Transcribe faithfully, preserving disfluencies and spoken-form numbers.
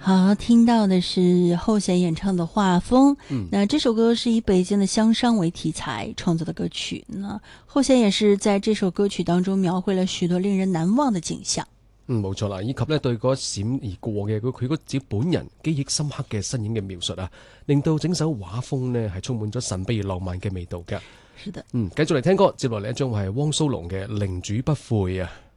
好，听到的是后弦演唱的画风。 嗯， 那这首歌是以北京的香商为题材创作的歌曲。那後弦也是在這首歌曲當中描繪了許多令人難忘的景象。 嗯，冇錯啦，以及咧對嗰閃而過嘅佢佢嗰自己本人記憶深刻嘅身影嘅描述啊，令到整首畫風呢係充滿咗神秘而浪漫嘅味道嘅。 是的， 嗯，繼續嚟聽歌，接落嚟一張係汪蘇泷嘅《寧主不悔》啊。